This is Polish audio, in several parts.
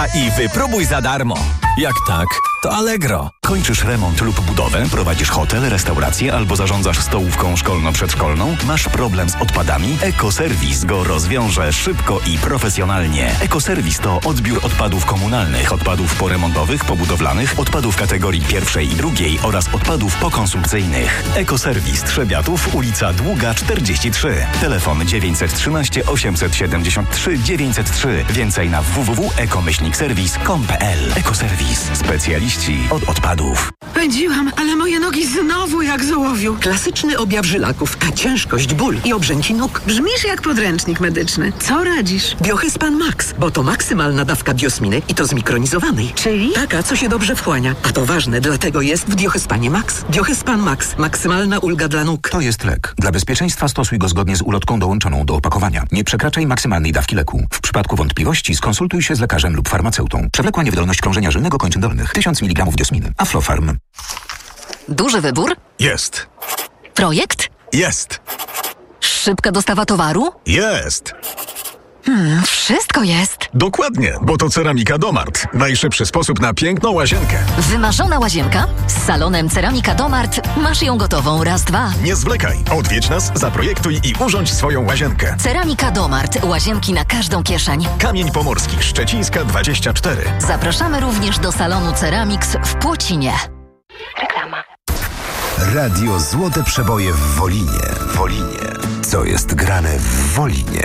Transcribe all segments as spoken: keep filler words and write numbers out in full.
I wypróbuj za darmo. Jak tak, to Allegro. Kończysz remont lub budowę, prowadzisz hotel, restaurację albo zarządzasz stołówką szkolno-przedszkolną? Masz problem z odpadami? Ekoserwis go rozwiąże szybko i profesjonalnie. Ekoserwis to odbiór odpadów komunalnych, odpadów poremontowych, pobudowlanych, odpadów kategorii pierwszej i drugiej oraz odpadów pokonsumpcyjnych. Ekoserwis Trzebiatów, ulica Długa czterdzieści trzy. Telefon dziewięćset trzynaście osiemset siedemdziesiąt trzy dziewięćset trzy. Więcej na w w w kropka ekomyślnikserwis kropka com kropka p l. Ekoserwis. Specjaliści od odpadów. Pędziłam, ale moje nogi znowu jak z ołowiu. Klasyczny objaw żylaków, a ciężkość, ból i obrzęki nóg. Brzmisz jak podręcznik medyczny. Co radzisz? Biohyspan Max, bo to maksymalna dawka biosminy i to zmikronizowanej. Czyli? Taka, co się dobrze wchłania. A to ważne, dlatego jest w Biohyspanie Max. Biohyspan Max. Maksymalna ulga dla nóg. To jest lek. Dla bezpieczeństwa stosuj go zgodnie z ulotką dołączoną do opakowania. Nie przekraczaj maksymalnej dawki leku. W przypadku wątpliwości skonsultuj się z lekarzem lub farmaceutą. Przewlekła niewydolność krążenia żylnego kończyn dolnych. tysiąc miligramów diosminy. Aflofarm. Duży wybór? Jest. Projekt? Jest. Szybka dostawa towaru? Jest. Hmm, wszystko jest. Dokładnie, bo to Ceramika Domart. Najszybszy sposób na piękną łazienkę. Wymarzona łazienka? Z salonem Ceramika Domart masz ją gotową raz, dwa. Nie zwlekaj. Odwiedź nas, zaprojektuj i urządź swoją łazienkę. Ceramika Domart. Łazienki na każdą kieszeń. Kamień Pomorski, Szczecińska dwadzieścia cztery. Zapraszamy również do salonu Ceramix w Płocinie. Reklama. Radio Złote Przeboje w Wolinie. Wolinie. Co jest grane w Wolinie?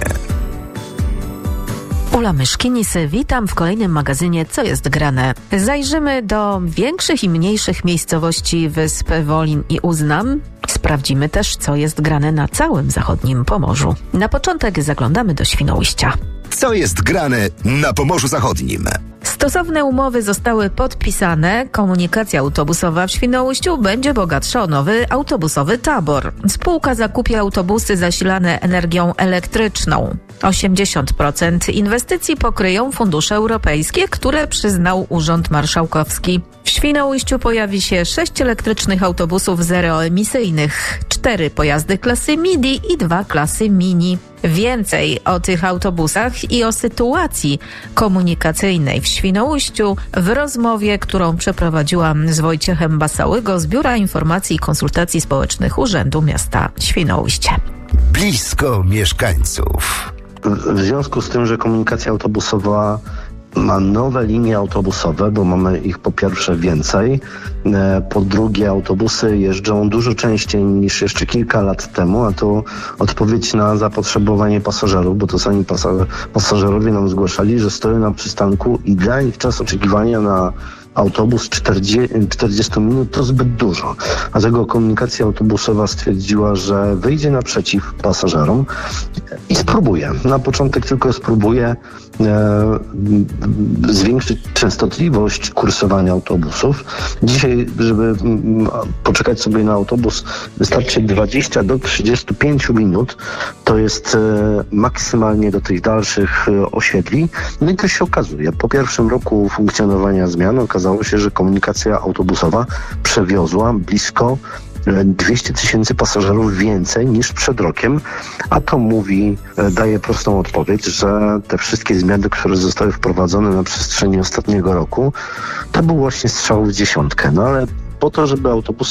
Ula Myszkinis, witam w kolejnym magazynie Co jest grane. Zajrzymy do większych i mniejszych miejscowości wysp Wolin i Uznam. Sprawdzimy też, co jest grane na całym zachodnim Pomorzu. Na początek zaglądamy do Świnoujścia. Co jest grane na Pomorzu Zachodnim? Stosowne umowy zostały podpisane. Komunikacja autobusowa w Świnoujściu będzie bogatsza o nowy autobusowy tabor. Spółka zakupi autobusy zasilane energią elektryczną. osiemdziesiąt procent inwestycji pokryją fundusze europejskie, które przyznał Urząd Marszałkowski. W Świnoujściu pojawi się sześć elektrycznych autobusów zeroemisyjnych, cztery pojazdy klasy Midi i dwa klasy Mini. Więcej o tych autobusach i o sytuacji komunikacyjnej w Świnoujściu w rozmowie, którą przeprowadziłam z Wojciechem Basałygo z Biura Informacji i Konsultacji Społecznych Urzędu Miasta Świnoujście. Blisko mieszkańców. W związku z tym, że komunikacja autobusowa ma nowe linie autobusowe, bo mamy ich po pierwsze więcej, po drugie autobusy jeżdżą dużo częściej niż jeszcze kilka lat temu, a to odpowiedź na zapotrzebowanie pasażerów, bo to sami pasażerowie nam zgłaszali, że stoją na przystanku i dla nich czas oczekiwania na autobus czterdzieści minut to zbyt dużo. Dlatego komunikacja autobusowa stwierdziła, że wyjdzie naprzeciw pasażerom i spróbuje. Na początek tylko spróbuje e, zwiększyć częstotliwość kursowania autobusów. Dzisiaj, żeby m, poczekać sobie na autobus, wystarczy dwadzieścia do trzydziestu pięciu minut. To jest e, maksymalnie do tych dalszych e, osiedli. No i to się okazuje. Po pierwszym roku funkcjonowania zmian okazało się, że komunikacja autobusowa przewiozła blisko dwieście tysięcy pasażerów więcej niż przed rokiem, a to mówi, daje prostą odpowiedź, że te wszystkie zmiany, które zostały wprowadzone na przestrzeni ostatniego roku, to był właśnie strzał w dziesiątkę. No ale po to, żeby autobusy